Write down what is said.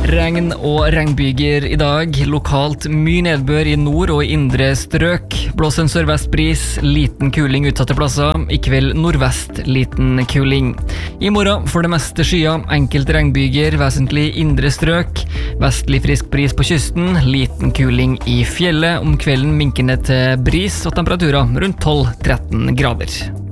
Regn og regnbyger I dag, lokalt mye nedbør I nord og I indre strøk. Blåser en sørvest bris, liten kuling utsatte plasser. I kveld nordvest, liten kuling. I morgen for det meste skyer, enkelte regnbyger, vesentlig indre strøk. Vestlig frisk bris på kysten, liten kuling I fjellet. Om kvelden minkende til bris og temperaturer rundt 12-13 grader.